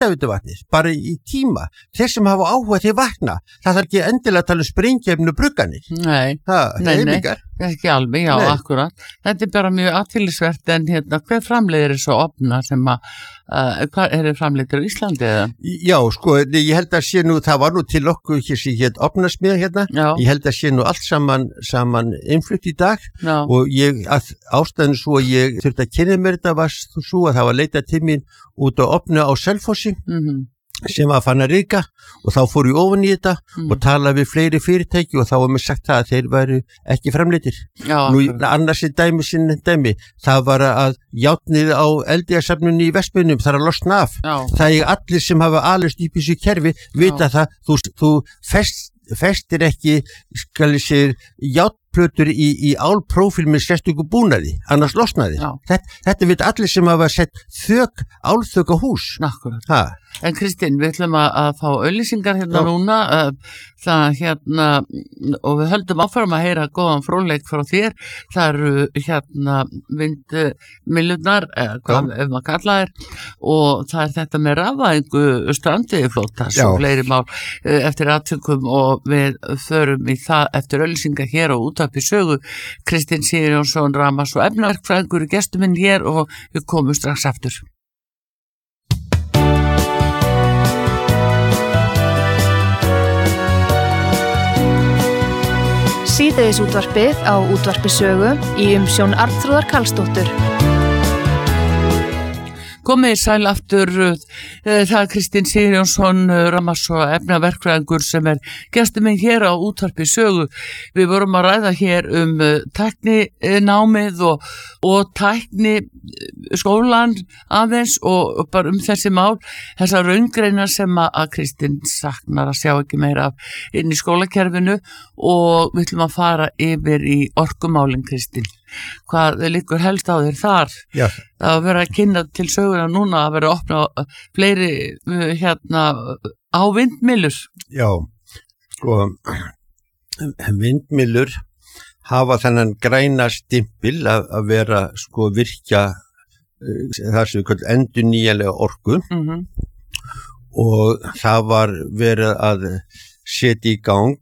hitaveituvatnið, bara í tíma. Þeir sem hafa áhuga til vatna, það þarf ekki endilega að tala sprengjefnu brugganir. Nei, ekki alveg, já, akkurat. Þetta bara mjög athyglisvert, en hver framleiðir þessu ofna sem hvað er framleiðir á Íslandi eða? Já, sko, ég held að sé nú, það var nú til okkur sem ofnasmiða hérna, ég held að sé nú allt saman innflutt í dag og ástæðan svo að ég þurfti að kynna mér þetta var svo að það var leitað til mín út á ofnu á Selfossi sem var fann að ryka og þá fór ég ofan í þetta og talaði við fleiri fyrirtæki og þá var mér sagt það að þeir væru ekki framleiddir. Nú annars dæmi, það var að járnið á eldigasafnunni í Vestmönnum þarf að losna af. Það er allir sem hafa alist upp í þessu kerfi vita það, þú festir ekki, skal ég segja, járnplötur í álprófíl með sérstöku búnaði, annars losnaði. Þetta veit allir sem hafa sett álþök á hús. Akkurat. En Kristín, við ætlum að fá auglýsingar hérna núna, og við höldum áfram að heyra góðan fróðleik frá þér. Það eru vindmyllurnar, ef maður kalla þér, og það er þetta með rafvæðingu strandveiðiflotans og fleiri mál eftir atvikum og við förum í það eftir auglýsingar hér og Útvarpi Sögu. Kristín Sigurjónsson, rafmagns- og efnaverkfræðingur er gestur minn hér og við komum strax aftur. Síðdegisútvarpið á Útvarpi Sögu í umsjón Arnþrúðar Karlsdóttur. Komið sæl aftur, það er Kristín Sigurjónsson, rafmagns- og efnaverkfræðingur sem er gestur minn hér á Útvarpi Sögu. Við vorum að ræða hér tækninámið og tækni skólan aðeins og bara þessi mál, þessar raungreinar sem að Kristín saknar að sjá ekki meira af inn í skólakerfinu og við ætlum að fara yfir í orkumálin, Kristín. Hvað liggur helst á þér þar? Já. Það að vera að kynna til söguna núna að vera að opna fleiri á vindmyllur. Já, sko vindmyllur hafa þennan græna stimpil að vera sko virkja það sem við kallum endurnýjanlega orku og það var verið að setja í gang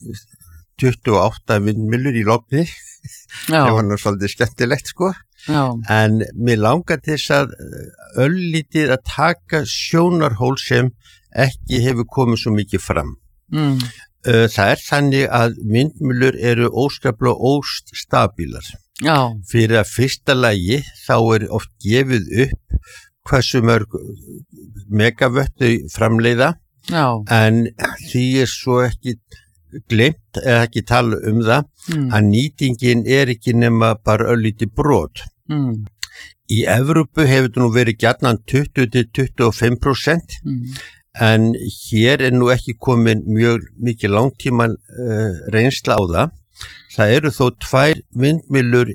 28 vindmyllur í Logni. Það var nú svolítið skemmtilegt sko. En mér langar til þess að örlítið að taka sjónarhól sem ekki hefur komið svo mikið fram. Það er þannig að vindmyllur eru óskaplega óstabílar. Fyrir að fyrsta lagi þá er oft gefið upp hversu mörg megavött framleiða en því er svo ekki gleymt eða ekki tala það að nýtingin er ekki nema bara örlítið brot. Í Evrópu hefur þetta nú verið gjarnan 20-25% en hér er nú ekki komin mjög mikið langtíma reynsla á það. Það eru þó 2 vindmyllur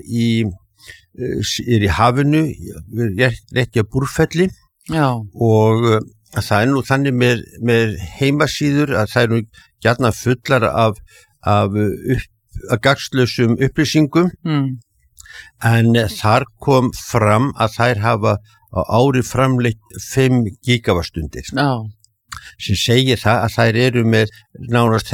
í hafinu, rétt í Búrfelli og það er nú þannig með heimasíður að það er nú gjarnan fullar af gagnslausum upplýsingum en þar kom fram að þær hafa á ári framleitt 5 gigavastundir sem segir það að þær eru með nánast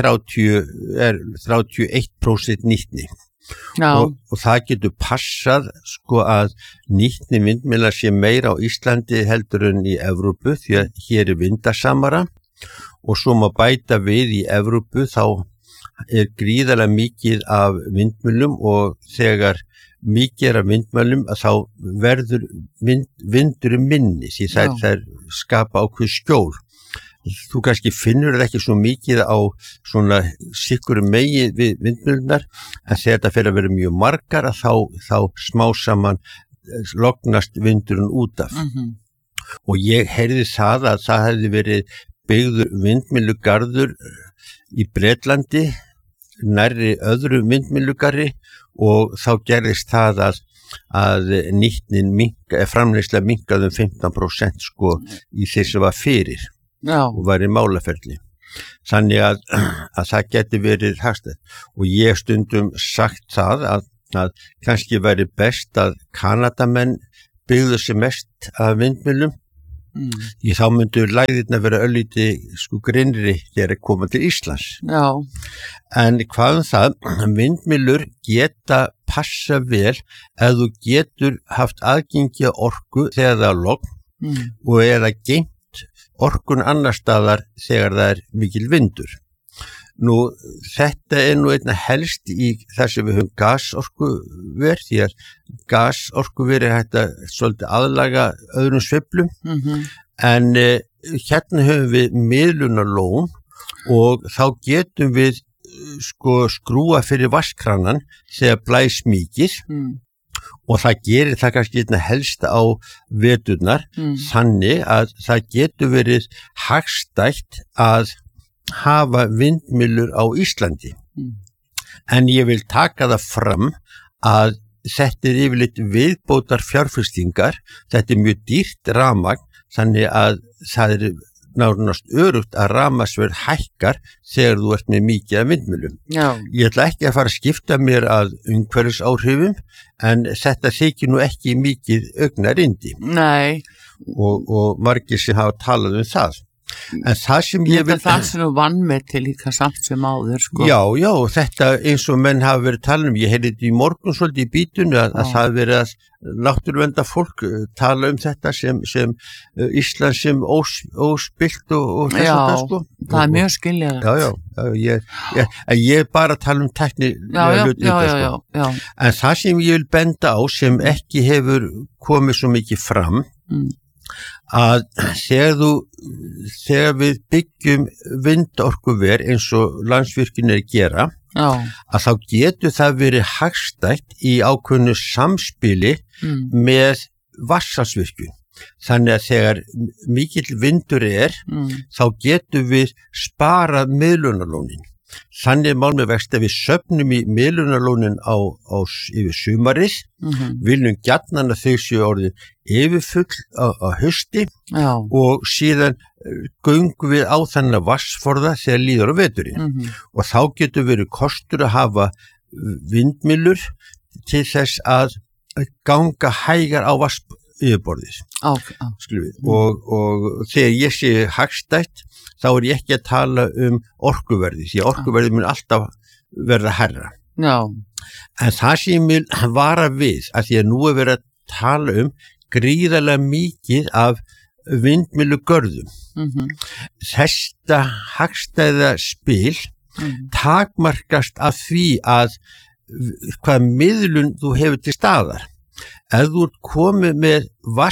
31% nýtni og það getur passað sko að nýtni vindmylla sé meira á Íslandi heldur en í Evrópu því að hér er vindasamara og svo má bæta við í Evrópu þá er gríðarlega mikið af vindmyllum og þegar mikið af vindmyllum að þá verður vindurum minni því þær skapa ákveð skjól. Þú kannski finnur það ekki svo mikið á svona sikkurum megi við vindmyllunar en þegar þetta fer að vera mjög margar að þá smá saman lognast vindurinn út af. Og ég heyrði það að það hefði verið byggður vindmyllugarður í Bretlandi nærri öðru vindmyllugarði og þá gerðist það að nýtnin framleiðsla minnkaði 15% sko í því sem var fyrir og var í málaferli. Þannig að það geti verið hagstætt og ég stundum sagt það að kannski væri best að Kanadamenn byggðu sig mest af vindmyllum Því þá myndu lægðirna vera örlítið sko grinnri þegar að koma til Íslands. Já. En hvað það, vindmyllur geta passa vel ef þú getur haft aðgengi orku þegar það logn og eða geymt orkun annar staðar þegar það mikil vindur. Nú, þetta nú einna helst í þar sem við höfum gasorkuver, því að gasorkuver hægt að svolítið aðlaga öðrum sveiflum, en hérna höfum við miðlunarlón og þá getum við sko skrúa fyrir vatnskranan þegar blæs mikið og það gerir það kannski einna helst á veturnar, þannig að það getur verið hagstætt að hafa vindmyllur á Íslandi. En ég vil taka það fram að þetta yfirleitt viðbótar fjárfestingar, þetta mjög dýrt rafmagn, þannig að það nánast örugt að rafmagnsverð hækkar þegar þú ert með mikið af vindmyllum. Já. Ég ætla ekki að fara að skipta mér að umhverfisáhrifum, en þetta þykir nú ekki mikið augnarindi. Nei. Og margir sem hafa talað það. En það sem ég vil... Það sem þú vann með til líka samt sem áður, sko. Já, þetta eins og menn hafa verið talað ég heyrði þetta í morgun svolítið í bítunni að það verið að náttúruvernda fólk tala þetta sem Ísland sem óspilt og þess að það, sko. Já, það mjög skiljaðilegt. Já, ég bara tala tækni Já. En það sem ég vil benda á sem ekki hefur komið svo mikið fram að þegar við byggjum vindorkuver eins og Landsvirkjun að gera, að þá getur það verið hagstætt í ákveðnu samspili með vatnsaflsvirkjun. Þannig að þegar mikill vindur þá getum við sparað miðlunarlónin. Þannig mál með vexti að við söfnum í miðlunarlónin yfir sumarið, viljum gjarnan að þau séu orðin yfirfull á hausti og síðan göngum við á þannig vatnsforða þegar líður á veturinn. Og þá getur verið kostur að hafa vindmyllur til þess að ganga hægar á vatnsyfirborðið. Og þegar ég sé hagstætt þá ég ekki að tala orkuverði, því að orkuverði mun alltaf verða hærra. Já. En það sem ég vil vara við, að því að nú verið að tala gríðarlega mikið af vindmyllugörðum. Þetta hagstæða spil takmarkast af því að hvað miðlun þú hefur til staðar. Ef þú ert komið með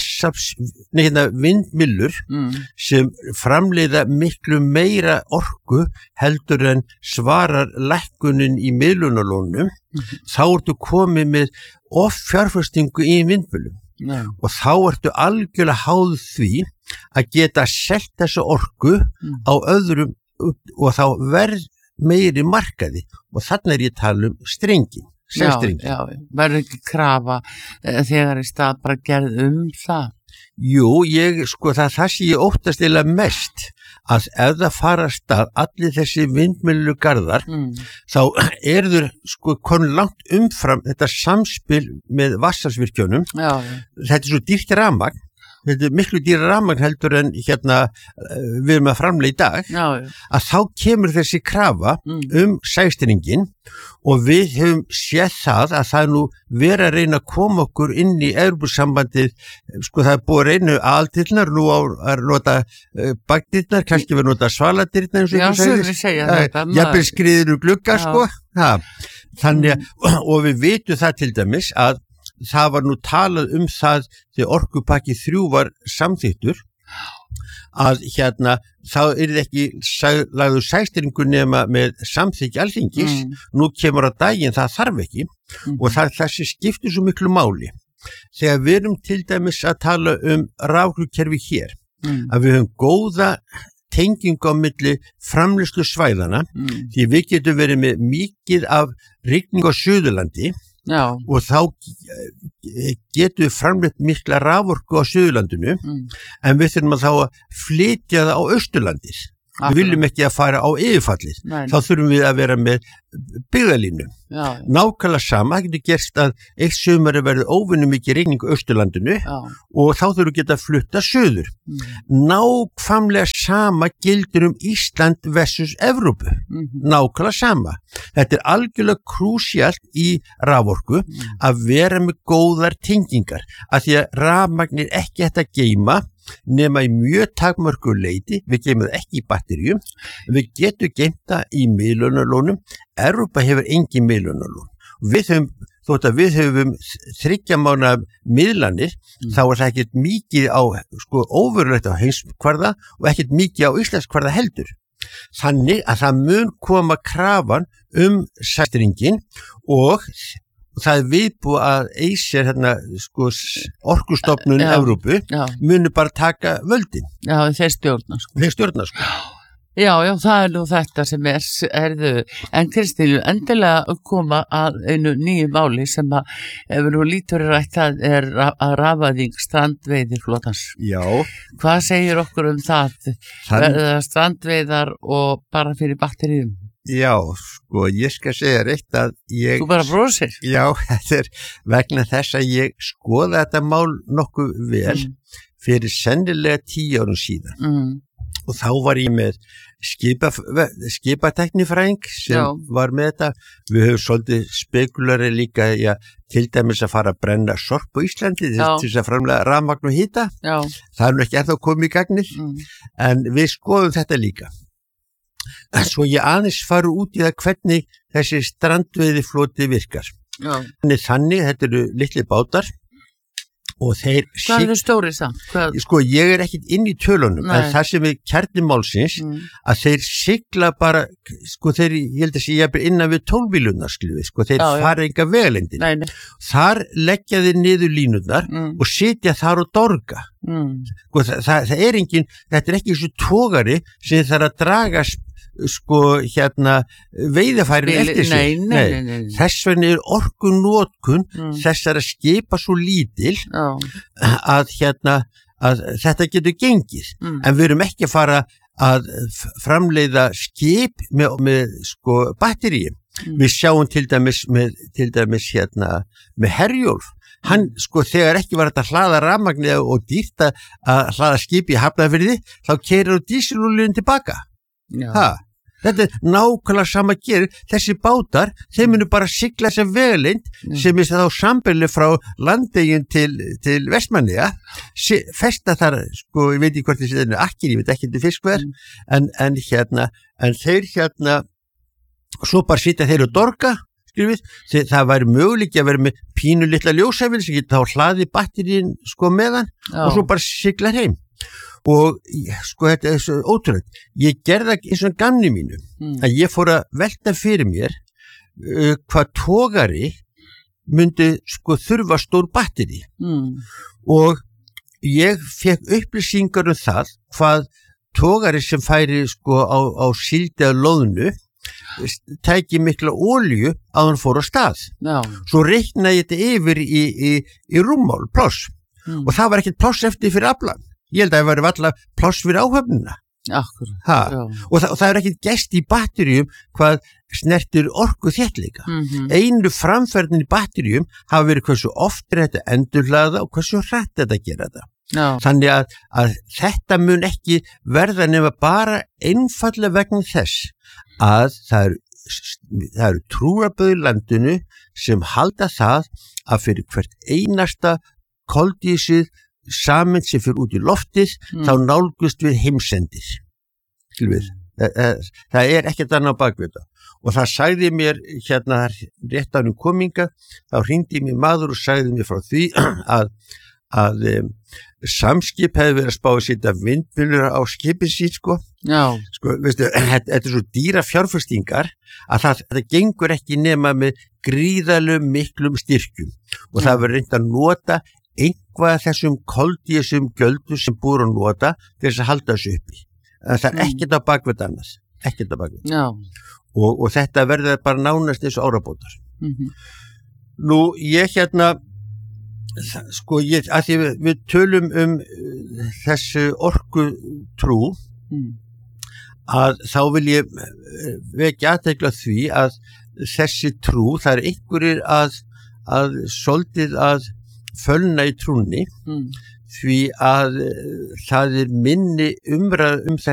vindmyllur sem framleiða miklu meira orku heldur en svarar lækkunin í miðlunarlónum, þá ertu komið með offjárfestingu í vindmyllum. Og þá ertu algjörlega háð því að geta selt þessa orku á öðrum og þá verð meiri markaði og þannig ég tala strengin. Já, verður ekki krafa þegar í stað bara gerð það? Jú, það sem ég óttast eiginlega mest að ef það fara stað allir þessi vindmyllugarðar þá þeir komin langt umfram þetta samspil með vatnsaflsvirkjunum. Þetta svo dýrt rafmagn. Þetta miklu dýra rafmagn heldur en við erum að framleiða í dag, að þá kemur þessi krafa sæstringin og við höfum séð það að það nú verið að reyna að koma okkur inn í Evrópusambandið, það búið að reyna aðaldyrnar, nú að nota bakdyrnar, kannski verið að nota svaladyrnar eins og við segja þetta. Jafnvel skriður glugga, þannig og við vitum það til dæmis að það var nú talað það þegar orkupakki 3 var samþykktur að þá ekki lagður sæstringur nema með samþykki Alþingis. Nú kemur á daginn það þarf ekki og þessi skiptir svo miklu máli. Þegar við erum til dæmis að tala raforkukerfi hér, að við höfum góða tengingu á milli framleiðslu svæðana, því við getum verið með mikið af rigningu á Suðurlandi. Og þá getum við framleitt mikla raforku á Suðurlandinu en við þurfum að þá að flytja það á Austurlandið Við viljum ekki að fara á yfirfallið. Þá þurfum við að vera með byggðalínu. Nákvæmlega sama, það getur gerst að eitt sumari verður óvenju mikið rigning á Austurlandinu og þá þurfum við geta að flutta suður. Nákvæmlega sama gildir Ísland versus Evrópu. Nákvæmlega sama. Þetta algjörlega krúsíalt í raforku að vera með góðar tengingar, af því að rafmagn ekki hægt að geyma nema í mjög takmörku leyti. Við geymum það ekki í batteríum, við getum geymt það í miðlunarlónum. Evrópa hefur engin miðlunarlón. Þótt að við höfum 3 mánaða miðlanir, þá það ekkert mikið á, óverulegt á heimskvarða og ekkert mikið á íslenskvarða heldur. Þannig að það mun koma krafan sæstringin og það viðbúið að Acer, orkustofnun Evrópu, munu bara taka völdin. Já, þeir stjórna. Þeir stjórna, Já, það nú þetta sem herðu. En Kristín, endilega koma að einu nýju máli sem að ef nú lítur rætt, það að rafvæðing strandveiðiflotans. Já. Hvað segir okkur það? Verða strandveiðar og bara fyrir batteríum? Já, ég skal segja reitt að ég... Þú bara brosir? Já, þetta vegna þess að ég skoða þetta mál nokkuð vel fyrir sennilega 10 árum síðan. Og þá var ég með skipateknifræðing sem var með þetta. Við höfum svolítið spekulari líka til dæmis að fara að brenna sorp á Íslandi til þess að framlega rafmagn og hita. Það nú ekki ennþá komið í gagnið, en við skoðum þetta líka. Svo ég aðeins fara út í það hvernig þessi strandveiðifloti virkar. Þannig, þetta eru litli bátar og þeir... Hvað eru stórið samt? Ég ekkert inn í tölunum, en það sem er kjarni málsins, að þeir sigla bara, ég held að sé innan við 12 bílunar, þeir fara enga vegalengdin. Þar leggja þeir niður línurnar og sitja þar og dorga. Það engin, þetta ekki svo togari sem þarf að draga veiðafærin eftir sig. Nei. Þess vegna orkunotkun þessara skipa svo lítil að þetta getur gengið. En við erum ekki að fara að framleiða skip með batteríum. Við sjáum til dæmis með Herjólf. Hann, þegar ekki var þetta hlaða rafmagnið og dýrt að hlaða skip í Hafnarfirði, þá keyrir dísilolíun tilbaka. Þetta nákvæmlega sama gerir. Þessi bátar, þeir munu bara sigla þessa vegalengd sem þá sambærileg frá Landeyjum til Vestmannaeyja, festa þar, ég veit ekki hvort þessi akkir, ég veit ekki til fiskverð, en þeir svo bara sitja þeir og dorga, það væri möguleiki að vera með pínu litla ljósæfil sem geta þá hlaði batterín meðan og svo bara sigla heim. Og þetta svo ótrúlegt. Ég gerði það eins og gamni mínu að ég fór að velta fyrir mér hvað togari myndi þurfa stór batteri og ég fekk upplýsingar það hvað togari sem færi á síldi að loðnu tæki mikla olíu að hann fór á stað. Svo reiknaði ég þetta yfir í rúmmál, pláss, og það var ekkert pláss eftir fyrir aflan. Ég held að það væri alltaf pláss fyrir áhöfnina. Og það er ekkert gest í batteríum hvað snertir orku þéttleika. Einu framferðin í batteríum hafa verið hversu oft þetta endurhlaða og hversu hratt þetta gera það. Þannig að þetta mun ekki verða nema bara einfallega vegna þess að það eru trúarbrögð í landinu sem halda það að fyrir hvert einasta koldísið saman sem fyrir út í loftið þá nálgust við heimsendir. Það ekkert annað á bakvið þetta. Og það sagði mér rétt ánum kominga, þá hringdi mér maður og sagði mér frá því að Samskip hefði verið að spá að setja vindmyllur á skipin sín veistu, þetta svo dýra fjárfestingar að það gengur ekki nema með gríðalum miklum styrkjum og það verður reynt að nota einhvað þessum koldísum gjöldum sem búið að nota til þess að halda þessu uppi. Það ekkert á bakvið annars, ekkert á bakvið. Og þetta verður bara nánast eins og árabótar. Nú, ég að því við tölum þessu orkutrú að þá vil ég vekja athygli á því að þessi trú, það einhverjir að svolítið að fölna í trúnni því að það minni umræð þetta